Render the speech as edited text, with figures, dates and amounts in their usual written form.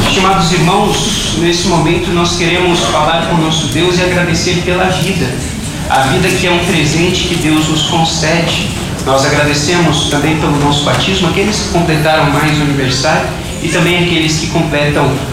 Estimados irmãos, nesse momento nós queremos falar com o nosso Deus e agradecer pela vida. A vida que é um presente que Deus nos concede. Nós agradecemos também pelo nosso batismo, aqueles que completaram mais o aniversário e também aqueles que completam